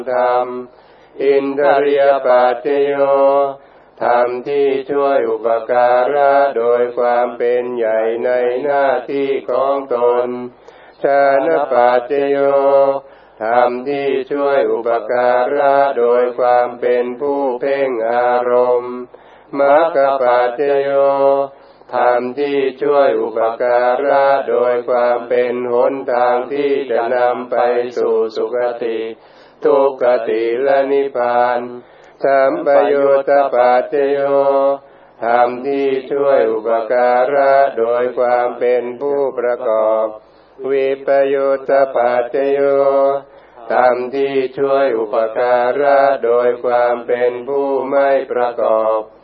ธรรมอินทรียปัจจโยธรรมที่ช่วยอุปการะโดยความเป็นใหญ่ในหน้าที่ของตนฌานปัจจโยธรรมที่ช่วยอุปการะโดยความเป็นผู้เพ่งอารมณ์มรรคปัจจโยธรรมที่ช่วยอุปการะโดยความเป็นหนทางที่จะนำไปสู่สุคติทุกขติและนิพพานสัมปยุตตปัจจโยธรรมที่ช่วยอุปการะโดยความเป็นผู้ประกอบวิปยุตตปัจจโยธรรมที่ช่วยอุปการะโดยความเป็นผู้ไม่ประกอบ